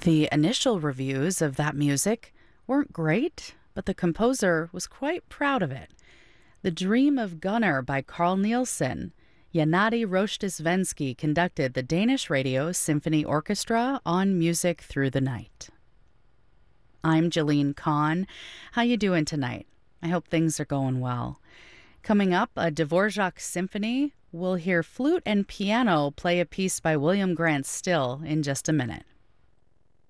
The initial reviews of that music weren't great, but the composer was quite proud of it. The Dream of Gunnar by Carl Nielsen. Yanadi Rochtesvensky conducted the Danish Radio Symphony Orchestra on Music Through the Night. I'm Jeline Kahn. How you doing tonight? I hope things are going well. Coming up, a Dvorak symphony. We'll hear flute and piano play a piece by William Grant Still in just a minute.